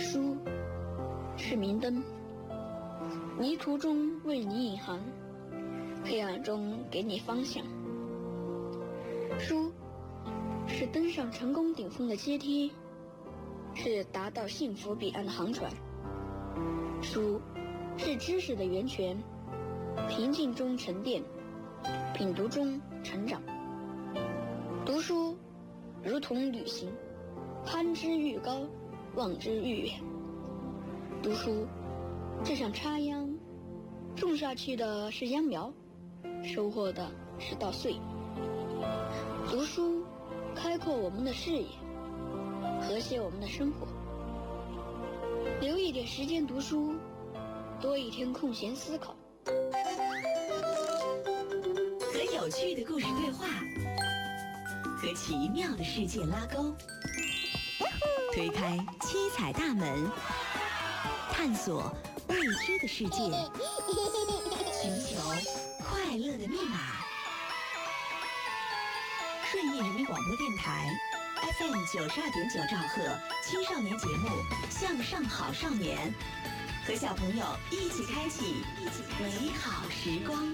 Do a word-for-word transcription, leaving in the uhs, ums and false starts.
书是明灯，迷途中为你引航，黑暗中给你方向。书是登上成功顶峰的阶梯，是达到幸福彼岸的航船。书是知识的源泉，平静中沉淀，品读中成长。读书如同旅行，攀之愈高，望之愈远。读书就像插秧，种下去的是秧苗，收获的是稻穗。读书开阔我们的视野，和谐我们的生活。留一点时间读书，多一天空闲思考。 和有趣的故事对话，和奇妙的世界拉钩，推开七彩大门，探索未知的世界，寻求快乐的密码。顺义人民广播电台 F M 九十二点九兆赫青少年节目《向上好少年》，和小朋友一起开启美好时光。